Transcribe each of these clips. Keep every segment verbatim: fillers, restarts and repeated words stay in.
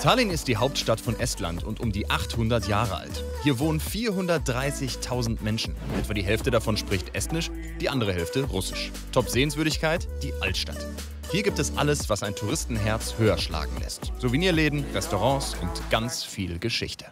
Tallinn ist die Hauptstadt von Estland und um die achthundert Jahre alt. Hier wohnen vierhundertdreißigtausend Menschen. Etwa die Hälfte davon spricht Estnisch, die andere Hälfte Russisch. Top-Sehenswürdigkeit, die Altstadt. Hier gibt es alles, was ein Touristenherz höher schlagen lässt. Souvenirläden, Restaurants und ganz viel Geschichte.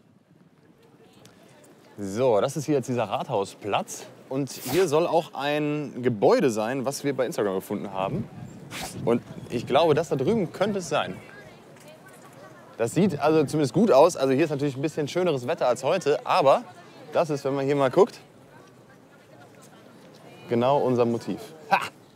So, das ist hier jetzt dieser Rathausplatz. Und hier soll auch ein Gebäude sein, was wir bei Instagram gefunden haben. Und ich glaube, das da drüben könnte es sein. Das sieht also zumindest gut aus. Also hier ist natürlich ein bisschen schöneres Wetter als heute. Aber das ist, wenn man hier mal guckt, genau unser Motiv. Ha!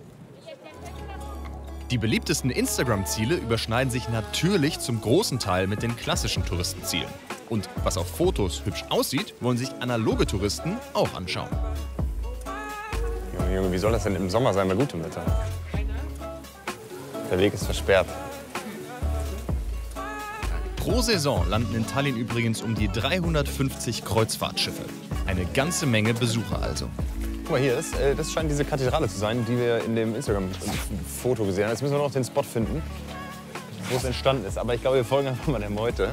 Die beliebtesten Instagram-Ziele überschneiden sich natürlich zum großen Teil mit den klassischen Touristenzielen. Und was auf Fotos hübsch aussieht, wollen sich analoge Touristen auch anschauen. Junge, Junge, wie soll das denn im Sommer sein bei gutem Wetter? Der Weg ist versperrt. Pro Saison landen in Tallinn übrigens um die dreihundertfünfzig Kreuzfahrtschiffe. Eine ganze Menge Besucher also. Guck mal, hier ist, das scheint diese Kathedrale zu sein, die wir in dem Instagram-Foto gesehen haben. Jetzt müssen wir noch den Spot finden, wo es entstanden ist. Aber ich glaube, wir folgen einfach mal der Meute.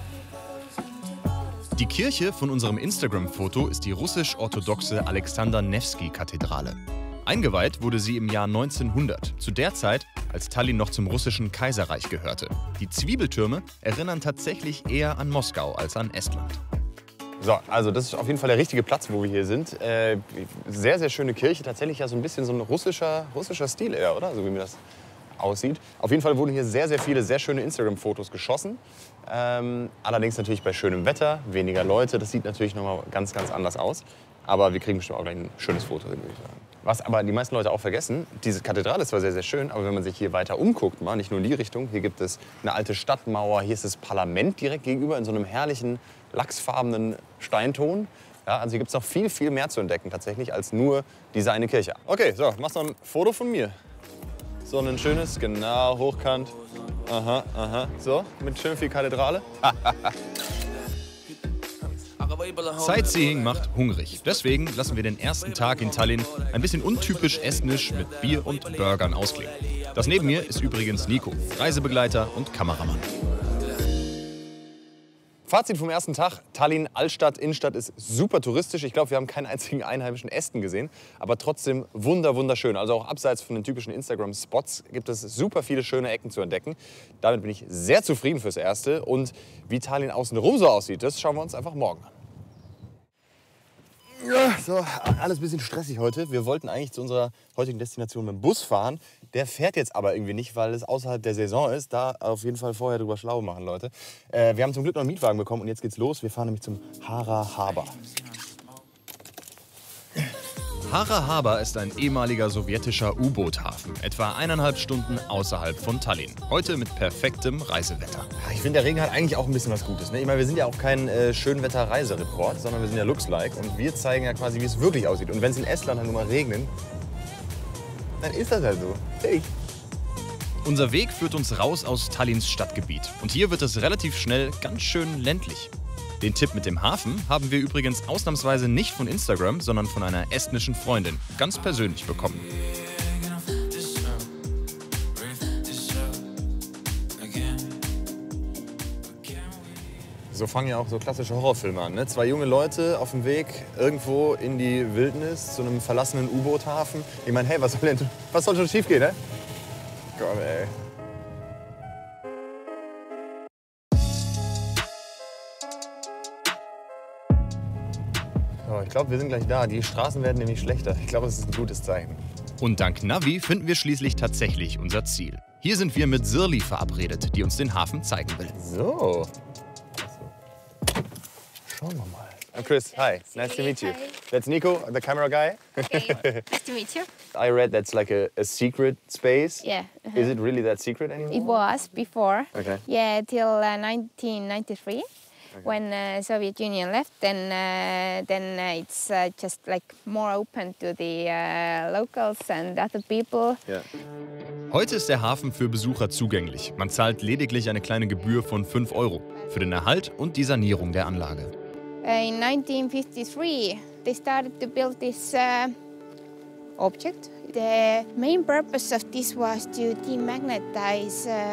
Die Kirche von unserem Instagram-Foto ist die russisch-orthodoxe Alexander-Newski-Kathedrale. Eingeweiht wurde sie im Jahr neunzehnhundert, zu der Zeit, als Tallinn noch zum russischen Kaiserreich gehörte. Die Zwiebeltürme erinnern tatsächlich eher an Moskau als an Estland. So, also das ist auf jeden Fall der richtige Platz, wo wir hier sind. Äh, sehr, sehr schöne Kirche. Tatsächlich ja so ein bisschen so ein russischer, russischer Stil eher, oder? So wie mir das aussieht. Auf jeden Fall wurden hier sehr, sehr viele sehr schöne Instagram-Fotos geschossen. Ähm, allerdings natürlich bei schönem Wetter, weniger Leute. Das sieht natürlich noch mal ganz, ganz anders aus. Aber wir kriegen bestimmt auch gleich ein schönes Foto hin, würde ich sagen. Was aber die meisten Leute auch vergessen, diese Kathedrale ist zwar sehr, sehr schön, aber wenn man sich hier weiter umguckt, mal nicht nur in die Richtung, hier gibt es eine alte Stadtmauer, hier ist das Parlament direkt gegenüber in so einem herrlichen, lachsfarbenen Steinton. Ja, also hier gibt es noch viel, viel mehr zu entdecken tatsächlich, als nur diese eine Kirche. Okay, so, machst noch ein Foto von mir. So ein schönes, genau, hochkant. Aha, aha, so, mit schön viel Kathedrale. Sightseeing macht hungrig. Deswegen lassen wir den ersten Tag in Tallinn ein bisschen untypisch estnisch mit Bier und Burgern ausklingen. Das neben mir ist übrigens Nico, Reisebegleiter und Kameramann. Fazit vom ersten Tag: Tallinn, Altstadt, Innenstadt ist super touristisch. Ich glaube, wir haben keinen einzigen einheimischen Esten gesehen, aber trotzdem wunder, wunderschön. Also auch abseits von den typischen Instagram-Spots gibt es super viele schöne Ecken zu entdecken. Damit bin ich sehr zufrieden fürs Erste. Und wie Tallinn außenrum so aussieht, das schauen wir uns einfach morgen an. Ja, so, alles ein bisschen stressig heute. Wir wollten eigentlich zu unserer heutigen Destination mit dem Bus fahren. Der fährt jetzt aber irgendwie nicht, weil es außerhalb der Saison ist. Da auf jeden Fall vorher drüber schlau machen, Leute. Äh, wir haben zum Glück noch einen Mietwagen bekommen und jetzt geht's los. Wir fahren nämlich zum Hara Harbour. Hara Harbour ist ein ehemaliger sowjetischer U-Boot-Hafen, etwa eineinhalb Stunden außerhalb von Tallinn. Heute mit perfektem Reisewetter. Ich finde, der Regen hat eigentlich auch ein bisschen was Gutes. Ne? Ich meine, wir sind ja auch kein äh, Schönwetter-Reisereport, sondern wir sind ja Looks-like. Und wir zeigen ja quasi, wie es wirklich aussieht. Und wenn es in Estland halt nur mal regnet, dann ist das halt so. Hey. Unser Weg führt uns raus aus Tallinns Stadtgebiet. Und hier wird es relativ schnell ganz schön ländlich. Den Tipp mit dem Hafen haben wir übrigens ausnahmsweise nicht von Instagram, sondern von einer estnischen Freundin, ganz persönlich bekommen. So fangen ja auch so klassische Horrorfilme an. Ne? Zwei junge Leute auf dem Weg irgendwo in die Wildnis zu einem verlassenen U-Boot-Hafen. Ich meine, hey, was soll denn, was soll schon schief gehen, ne? Gott, ey. So, ich glaube, wir sind gleich da. Die Straßen werden nämlich schlechter. Ich glaube, es ist ein gutes Zeichen. Und dank Navi finden wir schließlich tatsächlich unser Ziel. Hier sind wir mit Sirli verabredet, die uns den Hafen zeigen will. So. Schauen wir mal. I'm Chris. Hi. Nice to meet you. That's Nico, the camera guy. Okay. Nice to meet you. I read that's like a, a secret space. Yeah. Uh-huh. Is it really that secret anymore? It was before. Okay. Yeah, till uh, nineteen ninety-three. Okay. When uh, Soviet Union left, then uh, then uh, it's uh, just like more open to the uh, locals and other people. Yeah. Heute ist der Hafen für Besucher zugänglich. Man zahlt lediglich eine kleine Gebühr von fünf Euro für den Erhalt und die Sanierung der Anlage. Uh, in nineteen fifty-three, they started to build this uh, object. The main purpose of this was to demagnetize uh,